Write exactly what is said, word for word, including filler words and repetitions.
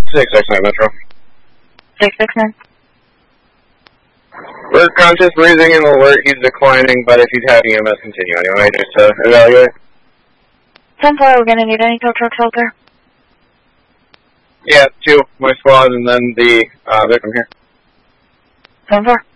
six six nine Metro. six six nine. We're conscious breathing and alert. He's declining, but if he's having M S, continue anyway, just to evaluate. ten four, we're going to need any tow trucks out there? Yeah, two, my squad, and then the uh, victim here. ten four.